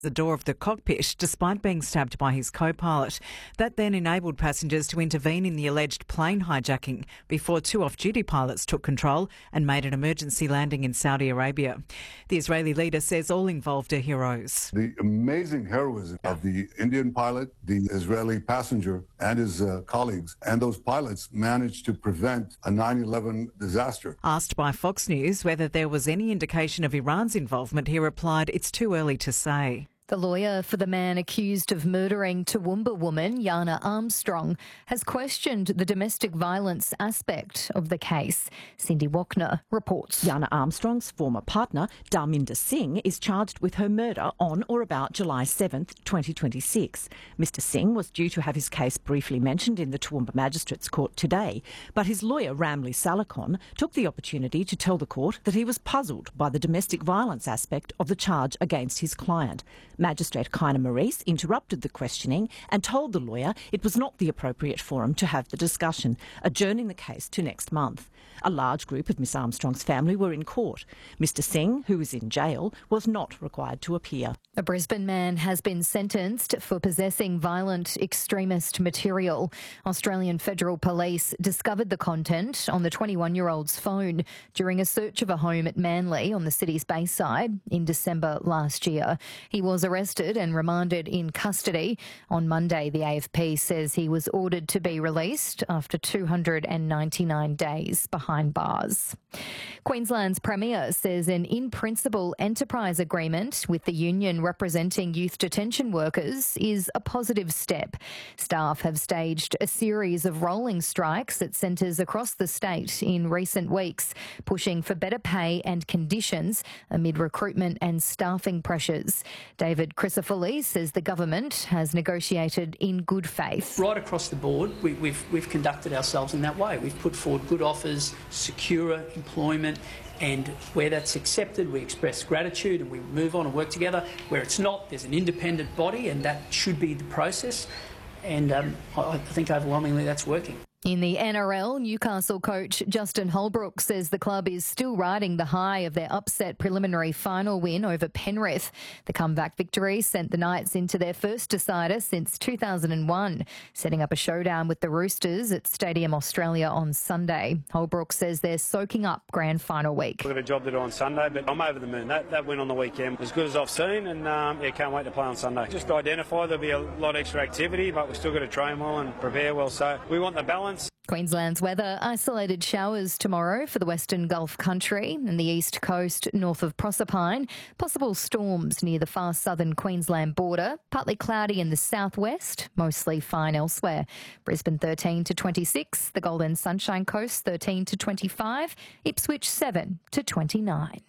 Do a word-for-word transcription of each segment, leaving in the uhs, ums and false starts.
the door of the cockpit despite being stabbed by his co-pilot. That then enabled passengers to intervene in the alleged plane hijacking before two off-duty pilots took control and made an emergency landing in Saudi Arabia. The Israeli leader says all involved are heroes. The amazing heroism of the Indian pilot, the Israeli passenger and his uh, colleagues, and those pilots managed to prevent a nine eleven disaster. Asked by Fox News whether there was any indication of Iran's involvement, he replied, "It's too early to say." The lawyer for the man accused of murdering Toowoomba woman Yana Armstrong has questioned the domestic violence aspect of the case. Cindy Wachner reports. Yana Armstrong's former partner, Dharminder Singh, is charged with her murder on or about July seventh, twenty twenty-six. Mister Singh was due to have his case briefly mentioned in the Toowoomba Magistrates Court today, but his lawyer, Ramli Salakon, took the opportunity to tell the court that he was puzzled by the domestic violence aspect of the charge against his client. Magistrate Kaina Maurice interrupted the questioning and told the lawyer it was not the appropriate forum to have the discussion, adjourning the case to next month. A large group of Miss Armstrong's family were in court. Mister Singh, who is in jail, was not required to appear. A Brisbane man has been sentenced for possessing violent extremist material. Australian Federal Police discovered the content on the twenty-one-year-old's phone during a search of a home at Manly on the city's Bayside in December last year. He was arrested and remanded in custody. On Monday, the A F P says he was ordered to be released after two hundred ninety-nine days behind bars. Queensland's Premier says an in-principle enterprise agreement with the union representing youth detention workers is a positive step. Staff have staged a series of rolling strikes at centres across the state in recent weeks, pushing for better pay and conditions amid recruitment and staffing pressures. David Crisafulli says the government has negotiated in good faith. Right across the board, we, we've, we've conducted ourselves in that way. We've put forward good offers, secure employment, and where that's accepted, we express gratitude and we move on and work together. Where it's not, there's an independent body, and that should be the process. And um, I, I think overwhelmingly that's working. In the N R L, Newcastle coach Justin Holbrook says the club is still riding the high of their upset preliminary final win over Penrith. The comeback victory sent the Knights into their first decider since two thousand one, setting up a showdown with the Roosters at Stadium Australia on Sunday. Holbrook says they're soaking up grand final week. We've got a job to do on Sunday, but I'm over the moon. That, that win on the weekend was as good as I've seen, and um, yeah, can't wait to play on Sunday. Just identify there'll be a lot of extra activity, but we've still got to train well and prepare well, so we want the balance. Queensland's weather: isolated showers tomorrow for the Western Gulf country and the east coast north of Proserpine. Possible storms near the far southern Queensland border. Partly cloudy in the southwest, mostly fine elsewhere. Brisbane thirteen to twenty-six, the Golden Sunshine Coast thirteen to twenty-five, Ipswich seven to twenty-nine.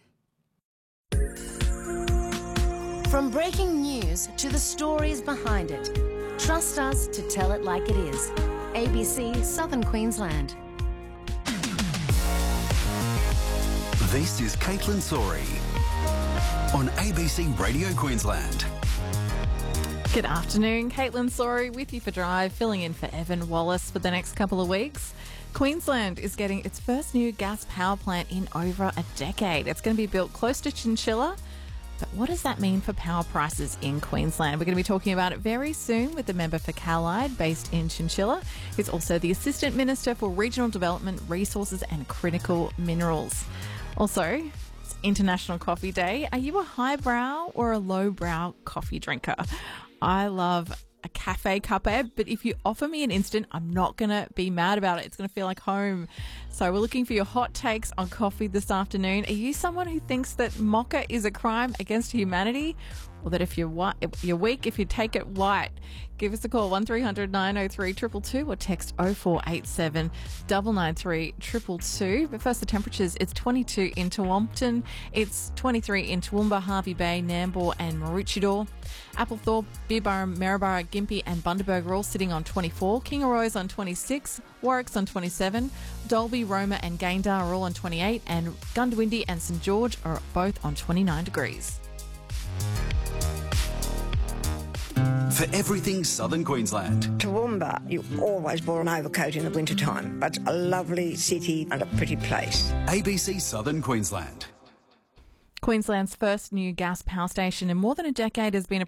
From breaking news to the stories behind it, trust us to tell it like it is. A B C Southern Queensland. This is Caitlin Sori on A B C Radio Queensland. Good afternoon, Caitlin Sori with you for Drive, filling in for Evan Wallace for the next couple of weeks. Queensland is getting its first new gas power plant in over a decade. It's going to be built close to Chinchilla. But what does that mean for power prices in Queensland? We're going to be talking about it very soon with the member for Callide based in Chinchilla, who's also the Assistant Minister for Regional Development, Resources and Critical Minerals. Also, it's International Coffee Day. Are you a highbrow or a lowbrow coffee drinker? I love a cafe cuppa, but if you offer me an instant, I'm not going to be mad about it. It's going to feel like home. So we're looking for your hot takes on coffee this afternoon. Are you someone who thinks that mocha is a crime against humanity? Or that if you're, white, if you're weak, if you take it white? Give us a call, one three hundred nine oh three two two two, or text oh four eight seven nine nine three two two two. But first, the temperatures. It's twenty-two in Tewompton. It's twenty-three in Toowoomba, Harvey Bay, Nambour and Maroochydore. Applethorpe, Beerburrum, Maryborough, Gympie and Bundaberg are all sitting on twenty-four. Kingaroy's on twenty-six. Warwick's on twenty-seven. Dolby, Roma and Gayndah are all on twenty-eight. And Goondiwindi and St George are both on twenty-nine degrees. For everything Southern Queensland. Toowoomba, you always wore an overcoat in the wintertime, but a lovely city and a pretty place. A B C Southern Queensland. Queensland's first new gas power station in more than a decade has been